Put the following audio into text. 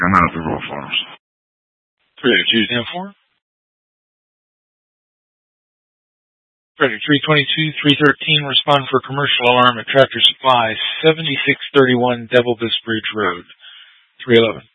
I'm out at the Rural Farms. 302-4. Frederick 322, 313, respond for commercial alarm at Tractor Supply, 7631 Devil Bridge Road, 311.